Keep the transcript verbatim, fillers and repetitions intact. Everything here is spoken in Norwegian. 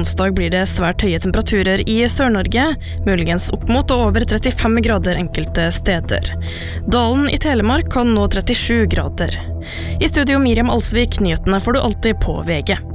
onsdag blir det svært høye temperaturer i Sør-Norge, muligens opp mot og over trettifem grader enkelte steder. Dalen i Telemark kan nå trettisju grader. I studio Miriam Alsvik, nyhetene får du alltid på V G.